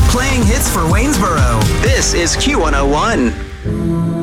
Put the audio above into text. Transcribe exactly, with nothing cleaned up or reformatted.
Playing hits for Waynesboro. This is Q one oh one.